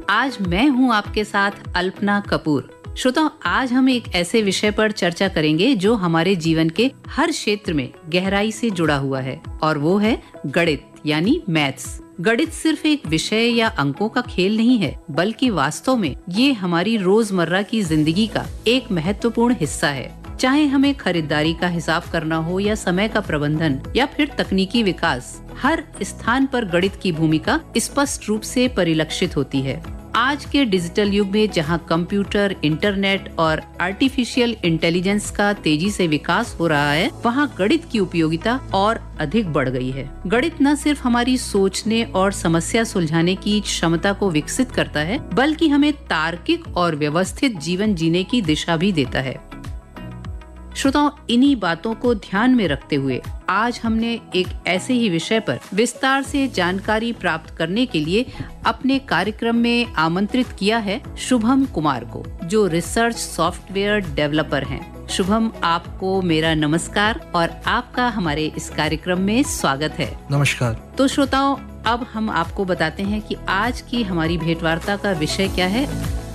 आज मैं हूँ आपके साथ अल्पना कपूर। श्रोताओं, आज हम एक ऐसे विषय पर चर्चा करेंगे जो हमारे जीवन के हर क्षेत्र में गहराई से जुड़ा हुआ है, और वो है गणित यानी मैथ्स। गणित सिर्फ एक विषय या अंकों का खेल नहीं है, बल्कि वास्तव में ये हमारी रोजमर्रा की जिंदगी का एक महत्वपूर्ण हिस्सा है। चाहे हमें खरीदारी का हिसाब करना हो या समय का प्रबंधन या फिर तकनीकी विकास, हर स्थान पर गणित की भूमिका स्पष्ट रूप से परिलक्षित होती है। आज के डिजिटल युग में जहां कंप्यूटर, इंटरनेट और आर्टिफिशियल इंटेलिजेंस का तेजी से विकास हो रहा है, वहां गणित की उपयोगिता और अधिक बढ़ गई है। गणित न सिर्फ हमारी सोचने और समस्या सुलझाने की क्षमता को विकसित करता है, बल्कि हमें तार्किक और व्यवस्थित जीवन जीने की दिशा भी देता है। श्रोताओं, इन्हीं बातों को ध्यान में रखते हुए आज हमने एक ऐसे ही विषय पर विस्तार से जानकारी प्राप्त करने के लिए अपने कार्यक्रम में आमंत्रित किया है शुभम कुमार को, जो रिसर्च सॉफ्टवेयर डेवलपर हैं। शुभम, आपको मेरा नमस्कार और आपका हमारे इस कार्यक्रम में स्वागत है। नमस्कार। तो श्रोताओं, अब हम आपको बताते हैं कि आज की हमारी भेंटवार्ता का विषय क्या है।